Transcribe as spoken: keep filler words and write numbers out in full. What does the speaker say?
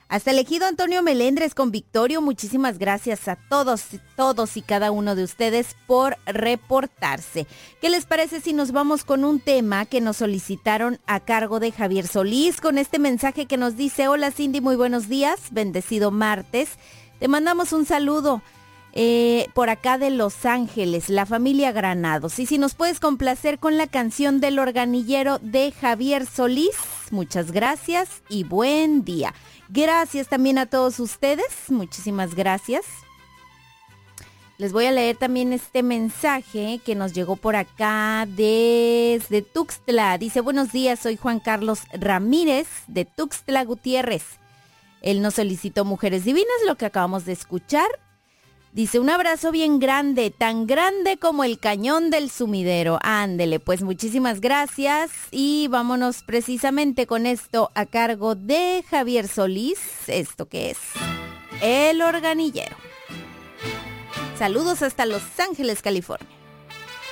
Hasta el ejido Antonio Melendres con Victorio, muchísimas gracias a todos, todos y cada uno de ustedes por reportarse. ¿Qué les parece si nos vamos con un tema que nos solicitaron a cargo de Javier Solís, con este mensaje que nos dice: hola Cindy, muy buenos días, bendecido martes, te mandamos un saludo eh, por acá de Los Ángeles, la familia Granados, y si nos puedes complacer con la canción del organillero de Javier Solís, muchas gracias y buen día. Gracias también a todos ustedes, muchísimas gracias. Les voy a leer también este mensaje que nos llegó por acá desde Tuxtla. Dice: buenos días, soy Juan Carlos Ramírez de Tuxtla Gutiérrez. Él nos solicitó Mujeres Divinas, lo que acabamos de escuchar. Dice: un abrazo bien grande, tan grande como el cañón del sumidero. Ándele, pues muchísimas gracias y vámonos precisamente con esto a cargo de Javier Solís, esto que es El Organillero. Saludos hasta Los Ángeles, California.